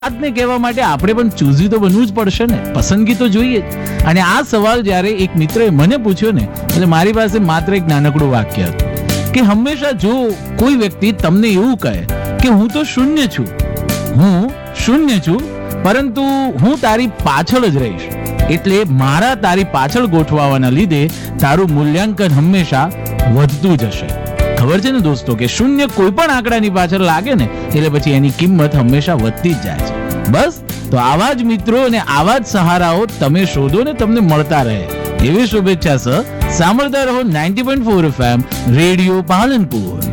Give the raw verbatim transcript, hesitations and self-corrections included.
વાતને કહેવા માટે આપણે પણ ચૂઝી તો બનવું જ પડશે ને, પસંદગી તો જોઈએ જ. અને આ સવાલ જ્યારે એક મિત્રએ મને પૂછ્યો ને, એટલે મારી પાસે માત્ર એક નાનકડું વાક્ય હતું કે હંમેશા જો કોઈ વ્યક્તિ તમને એવું કહે કે હું તો શૂન્ય છું, હું શૂન્ય છું, પરંતુ હું તારી પાછળ જ રહીશ, એટલે મારા તારી પાછળ ગોઠવાવાના લીધે તારું મૂલ્યાંકન હંમેશા વધતું જશે. ખબર છે ને દોસ્તો કે શૂન્ય કોઈ પણ આંકડાની પાછળ લાગે ને એટલે પછી એની કિંમત હંમેશા વધતી જ જાય છે. બસ તો આવા જ મિત્રો અને આવા જ સહારાઓ તમે શોધો ને તમને મળતા રહે એવી શુભેચ્છા સહ સાંભળતા રહો ninety point four F M radio Palanpur.